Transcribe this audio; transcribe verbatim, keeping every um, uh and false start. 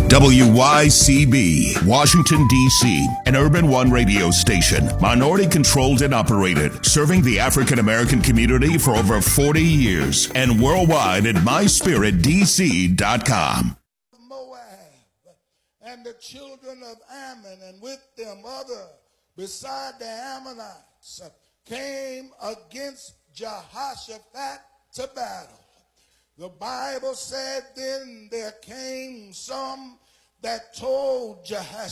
W Y C B, Washington, D C, an Urban One radio station, minority-controlled and operated, serving the African-American community for over forty years, and worldwide at my spirit d c dot com. Moab and the children of Ammon, and with them other, beside the Ammonites, came against Jehoshaphat to battle. The Bible said then there came some that told Jehoshaphat,